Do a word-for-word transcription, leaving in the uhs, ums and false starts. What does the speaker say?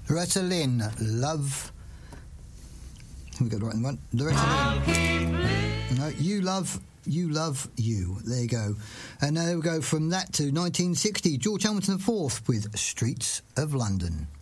Loretta Lynn, Love. We got the right one. Loretta Lynn. No, You Love, You Love You. There you go. And now we go from that to nineteen sixty. George Hamilton the fourth with Streets of London.